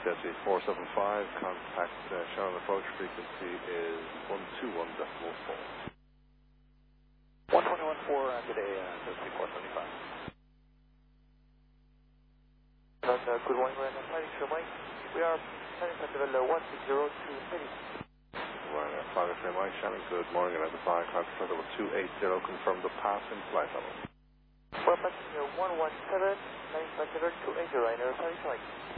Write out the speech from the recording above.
Jesse 475, contact Shannon approach frequency is 121.4. 121.4 today, Jesse 475. Good morning, we're planning to Mike. We are planning to level 160 to City. Ryanair Flight Mike, Shannon, good morning, and at the flight contact level 280, confirm the pass in flight level. We're passing 117, 950 to 80, Ryanair, planning to Mike.